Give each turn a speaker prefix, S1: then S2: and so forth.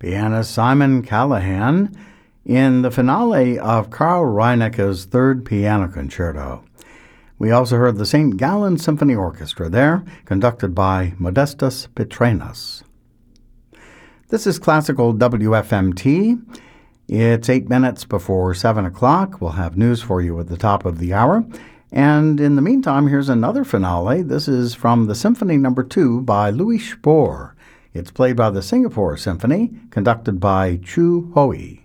S1: pianist Simon Callahan in the finale of Carl Reinecke's Third Piano Concerto. We also heard the St. Gallen Symphony Orchestra there, conducted by Modestus Petranus. This is Classical WFMT. It's 8 minutes before 7 o'clock. We'll have news for you at the top of the hour. And in the meantime, here's another finale. This is from the Symphony No. 2 by Louis Spohr. It's played by the Singapore Symphony, conducted by Chu Hui.